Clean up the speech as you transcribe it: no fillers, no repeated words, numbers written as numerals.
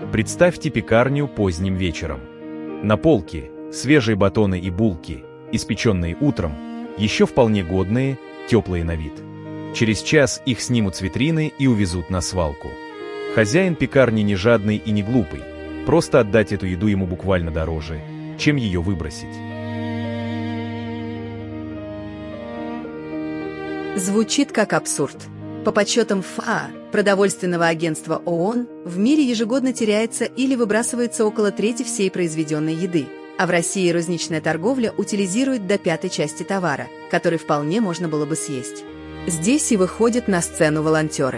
Представьте пекарню поздним вечером. На полке свежие батоны и булки, испеченные утром, еще вполне годные, теплые на вид. Через час их снимут с витрины и увезут на свалку. Хозяин пекарни не жадный и не глупый, просто отдать эту еду ему буквально дороже, чем ее выбросить. Звучит как абсурд. По подсчетам ФАО, продовольственного агентства ООН, в мире ежегодно теряется или выбрасывается около трети всей произведенной еды, а в России розничная торговля утилизирует до 1/5 части товара, который вполне можно было бы съесть. Здесь и выходят на сцену волонтеры.